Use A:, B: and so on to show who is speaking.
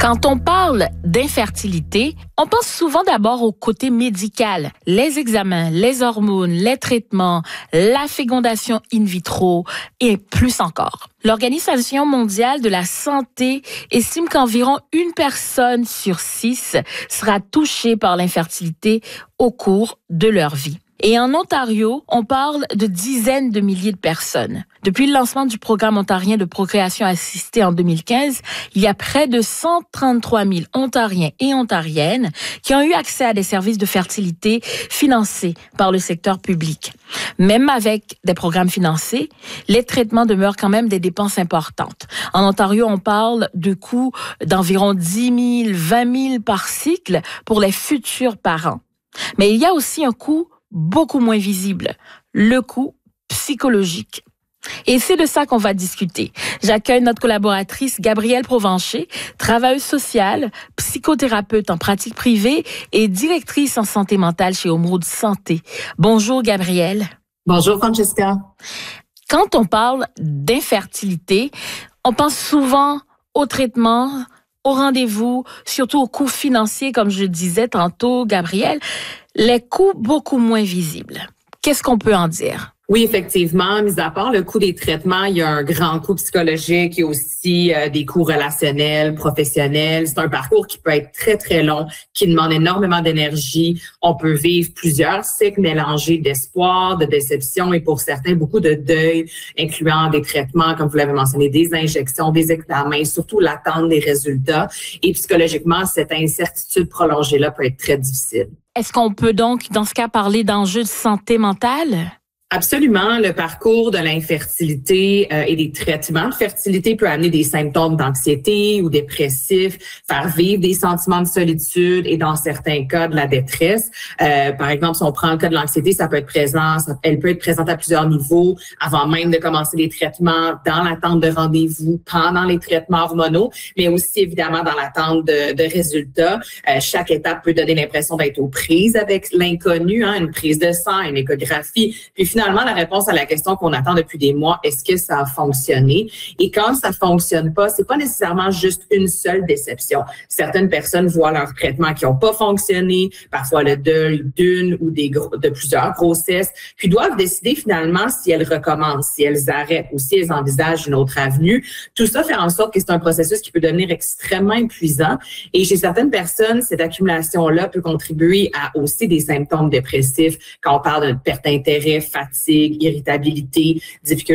A: Quand on parle d'infertilité, on pense souvent d'abord au côté médical, les examens, les hormones, les traitements, la fécondation in vitro et plus encore. L'Organisation mondiale de la santé estime qu'environ 1 personne sur 6 sera touchée par l'infertilité au cours de leur vie. Et en Ontario, on parle de dizaines de milliers de personnes. Depuis le lancement du programme ontarien de procréation assistée en 2015, il y a près de 133 000 Ontariens et Ontariennes qui ont eu accès à des services de fertilité financés par le secteur public. Même avec des programmes financés, les traitements demeurent quand même des dépenses importantes. En Ontario, on parle de coûts d'environ 10 000, 20 000 par cycle pour les futurs parents. Mais il y a aussi un coût beaucoup moins visible, le coût psychologique. Et c'est de ça qu'on va discuter. J'accueille notre collaboratrice Gabrielle Provencher, travailleuse sociale, psychothérapeute en pratique privée et directrice en santé mentale chez Omroud Santé. Bonjour Gabrielle.
B: Bonjour Francesca.
A: Quand on parle d'infertilité, on pense souvent au traitement, au rendez-vous, surtout aux coûts financiers, comme je disais tantôt, Gabrielle, les coûts beaucoup moins visibles. Qu'est-ce qu'on peut en dire?
B: Oui, effectivement, mis à part le coût des traitements, il y a un grand coût psychologique, il y a aussi des coûts relationnels, professionnels. C'est un parcours qui peut être très, très long, qui demande énormément d'énergie. On peut vivre plusieurs cycles mélangés d'espoir, de déception et pour certains, beaucoup de deuil, incluant des traitements, comme vous l'avez mentionné, des injections, des examens, surtout l'attente des résultats. Et psychologiquement, cette incertitude prolongée-là peut être très difficile.
A: Est-ce qu'on peut donc, dans ce cas, parler d'enjeux de santé mentale?
B: Absolument. Le parcours de l'infertilité et des traitements de fertilité peut amener des symptômes d'anxiété ou dépressifs, faire vivre des sentiments de solitude et dans certains cas de la détresse. Par exemple, si on prend le cas de l'anxiété, ça peut être présent, elle peut être présente à plusieurs niveaux, avant même de commencer les traitements, dans l'attente de rendez-vous, pendant les traitements hormonaux, mais aussi évidemment dans l'attente de résultats. Chaque étape peut donner l'impression d'être aux prises avec l'inconnu, une prise de sang, une échographie, puis finalement, la réponse à la question qu'on attend depuis des mois, est-ce que ça a fonctionné? Et quand ça fonctionne pas, c'est pas nécessairement juste une seule déception. Certaines personnes voient leurs traitements qui n'ont pas fonctionné, parfois le deuil d'une ou de plusieurs grossesses, puis doivent décider finalement si elles recommencent, si elles arrêtent ou si elles envisagent une autre avenue. Tout ça fait en sorte que c'est un processus qui peut devenir extrêmement épuisant. Et chez certaines personnes, cette accumulation-là peut contribuer à aussi des symptômes dépressifs quand on parle de perte d'intérêt, fatigue, irritabilité, difficulté